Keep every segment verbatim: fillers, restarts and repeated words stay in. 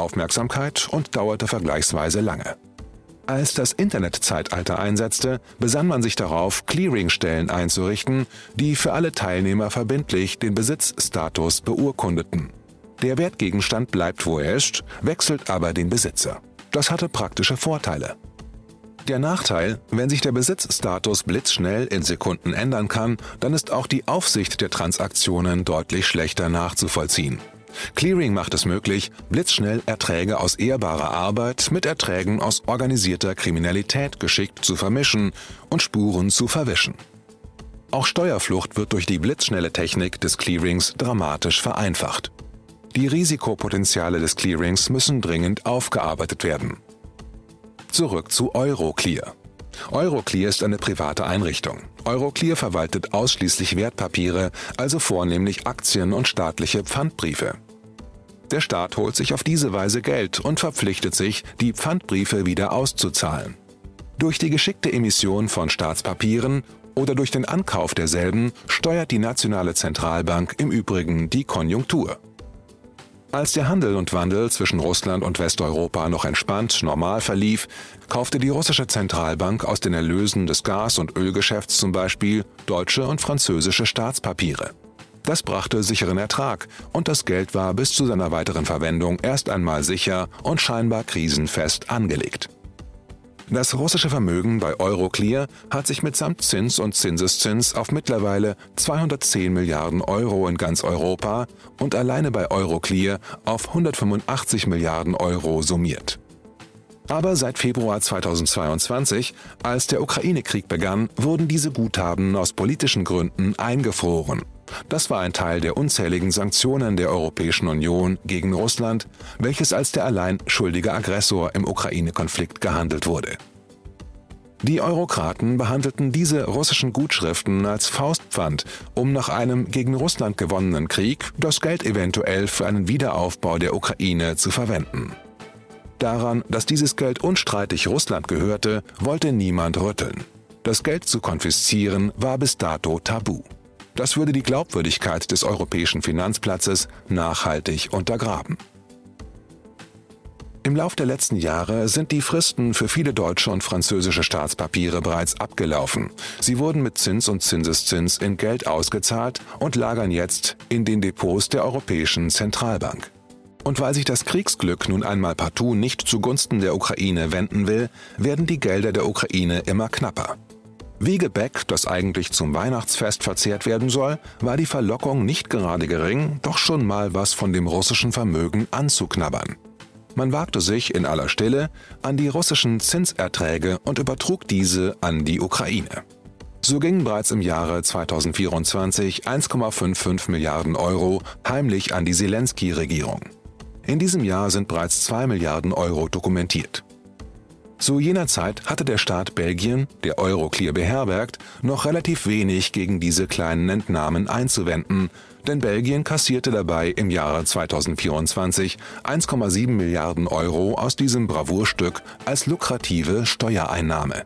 Aufmerksamkeit und dauerte vergleichsweise lange. Als das Internetzeitalter einsetzte, besann man sich darauf, Clearingstellen einzurichten, die für alle Teilnehmer verbindlich den Besitzstatus beurkundeten. Der Wertgegenstand bleibt, wo er ist, wechselt aber den Besitzer. Das hatte praktische Vorteile. Der Nachteil: Wenn sich der Besitzstatus blitzschnell in Sekunden ändern kann, dann ist auch die Aufsicht der Transaktionen deutlich schlechter nachzuvollziehen. Clearing macht es möglich, blitzschnell Erträge aus ehrbarer Arbeit mit Erträgen aus organisierter Kriminalität geschickt zu vermischen und Spuren zu verwischen. Auch Steuerflucht wird durch die blitzschnelle Technik des Clearings dramatisch vereinfacht. Die Risikopotenziale des Clearings müssen dringend aufgearbeitet werden. Zurück zu Euroclear. Euroclear ist eine private Einrichtung. Euroclear verwaltet ausschließlich Wertpapiere, also vornehmlich Aktien und staatliche Pfandbriefe. Der Staat holt sich auf diese Weise Geld und verpflichtet sich, die Pfandbriefe wieder auszuzahlen. Durch die geschickte Emission von Staatspapieren oder durch den Ankauf derselben steuert die nationale Zentralbank im Übrigen die Konjunktur. Als der Handel und Wandel zwischen Russland und Westeuropa noch entspannt normal verlief, kaufte die russische Zentralbank aus den Erlösen des Gas- und Ölgeschäfts zum Beispiel deutsche und französische Staatspapiere. Das brachte sicheren Ertrag und das Geld war bis zu seiner weiteren Verwendung erst einmal sicher und scheinbar krisenfest angelegt. Das russische Vermögen bei Euroclear hat sich mitsamt Zins und Zinseszins auf mittlerweile zweihundertzehn Milliarden Euro in ganz Europa und alleine bei Euroclear auf hundertfünfundachtzig Milliarden Euro summiert. Aber seit Februar zweitausendzweiundzwanzig, als der Ukraine-Krieg begann, wurden diese Guthaben aus politischen Gründen eingefroren. Das war ein Teil der unzähligen Sanktionen der Europäischen Union gegen Russland, welches als der allein schuldige Aggressor im Ukraine-Konflikt gehandelt wurde. Die Eurokraten behandelten diese russischen Gutschriften als Faustpfand, um nach einem gegen Russland gewonnenen Krieg das Geld eventuell für einen Wiederaufbau der Ukraine zu verwenden. Daran, dass dieses Geld unstreitig Russland gehörte, wollte niemand rütteln. Das Geld zu konfiszieren war bis dato tabu. Das würde die Glaubwürdigkeit des europäischen Finanzplatzes nachhaltig untergraben. Im Lauf der letzten Jahre sind die Fristen für viele deutsche und französische Staatspapiere bereits abgelaufen. Sie wurden mit Zins und Zinseszins in Geld ausgezahlt und lagern jetzt in den Depots der Europäischen Zentralbank. Und weil sich das Kriegsglück nun einmal partout nicht zugunsten der Ukraine wenden will, werden die Gelder der Ukraine immer knapper. Wie Gebäck, das eigentlich zum Weihnachtsfest verzehrt werden soll, war die Verlockung nicht gerade gering, doch schon mal was von dem russischen Vermögen anzuknabbern. Man wagte sich in aller Stille an die russischen Zinserträge und übertrug diese an die Ukraine. So gingen bereits im Jahre zweitausendvierundzwanzig eins Komma fünfundfünfzig Milliarden Euro heimlich an die Selenskyj-Regierung. In diesem Jahr sind bereits zwei Milliarden Euro dokumentiert. Zu jener Zeit hatte der Staat Belgien, der Euroclear beherbergt, noch relativ wenig gegen diese kleinen Entnahmen einzuwenden, denn Belgien kassierte dabei im Jahre zweitausendvierundzwanzig eins Komma sieben Milliarden Euro aus diesem Bravourstück als lukrative Steuereinnahme.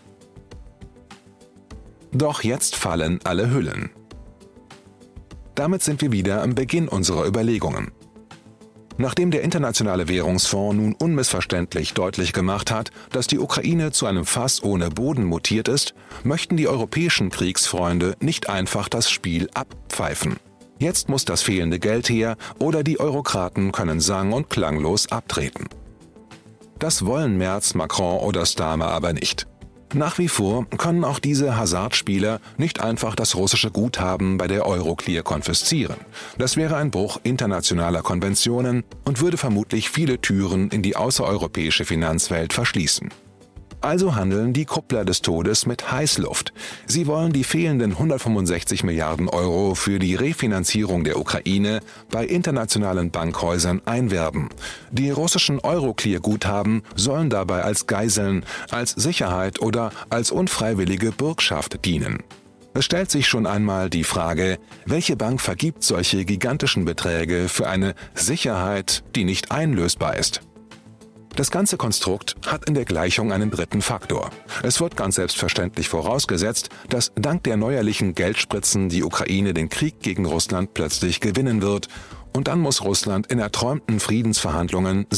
Doch jetzt fallen alle Hüllen. Damit sind wir wieder am Beginn unserer Überlegungen. Nachdem der Internationale Währungsfonds nun unmissverständlich deutlich gemacht hat, dass die Ukraine zu einem Fass ohne Boden mutiert ist, möchten die europäischen Kriegsfreunde nicht einfach das Spiel abpfeifen. Jetzt muss das fehlende Geld her oder die Eurokraten können sang- und klanglos abtreten. Das wollen Merz, Macron oder Starmer aber nicht. Nach wie vor können auch diese Hasardspieler nicht einfach das russische Guthaben bei der Euroclear konfiszieren. Das wäre ein Bruch internationaler Konventionen und würde vermutlich viele Türen in die außereuropäische Finanzwelt verschließen. Also handeln die Kuppler des Todes mit Heißluft. Sie wollen die fehlenden hundertfünfundsechzig Milliarden Euro für die Refinanzierung der Ukraine bei internationalen Bankhäusern einwerben. Die russischen Euroclear-Guthaben sollen dabei als Geiseln, als Sicherheit oder als unfreiwillige Bürgschaft dienen. Es stellt sich schon einmal die Frage, welche Bank vergibt solche gigantischen Beträge für eine Sicherheit, die nicht einlösbar ist? Das ganze Konstrukt hat in der Gleichung einen dritten Faktor. Es wird ganz selbstverständlich vorausgesetzt, dass dank der neuerlichen Geldspritzen die Ukraine den Krieg gegen Russland plötzlich gewinnen wird, und dann muss Russland in erträumten Friedensverhandlungen